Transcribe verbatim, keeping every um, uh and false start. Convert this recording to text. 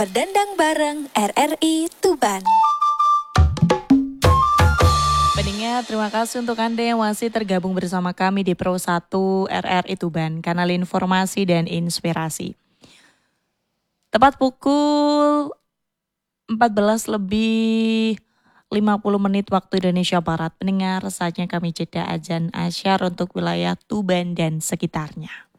berdendang bareng R R I Tuban. Pendengar, terima kasih untuk Anda yang masih tergabung bersama kami di Pro satu R R I Tuban, kanal informasi dan inspirasi. Tepat pukul empat belas lebih lima puluh menit waktu Indonesia Barat. Pendengar, saatnya kami jeda azan asyar untuk wilayah Tuban dan sekitarnya.